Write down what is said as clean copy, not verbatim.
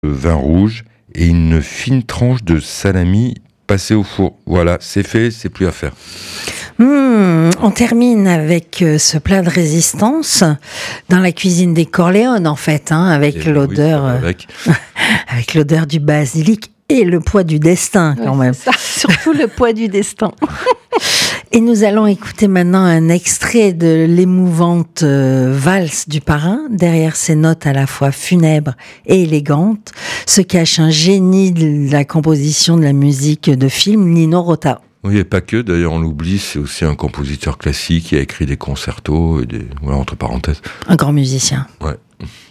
vin rouge et une fine tranche de salami passée au four. Voilà, c'est fait, c'est plus à faire. On termine avec ce plat de résistance dans la cuisine des Corléones, en fait, avec l'odeur, avec l'odeur du basilic et le poids du destin, quand même. C'est ça, surtout le poids du destin. Et nous allons écouter maintenant un extrait de l'émouvante valse du parrain. Derrière ces notes à la fois funèbres et élégantes se cache un génie de la composition de la musique de film, Nino Rota. Oui, et pas que, d'ailleurs on l'oublie, c'est aussi un compositeur classique qui a écrit des concertos, et entre parenthèses. Un grand musicien. Ouais.